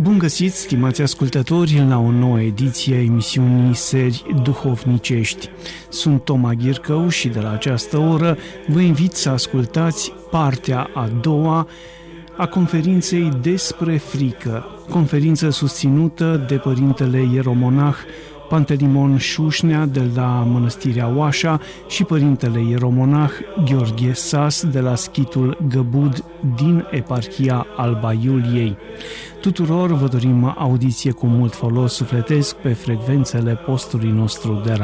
Bun găsit, stimați ascultători, la o nouă ediție a emisiunii Seri Duhovnicești. Sunt Toma Ghircău și de la această oră vă invit să ascultați partea a doua a conferinței despre frică, conferință susținută de părintele ieromonah Pantelimon Șușnea de la Mănăstirea Oașa și părintele ieromonah Gheorghe Sas de la Schitul Găbud din eparhia Alba Iuliei. Tuturor vă dorim audiție cu mult folos sufletesc pe frecvențele postului nostru de radio.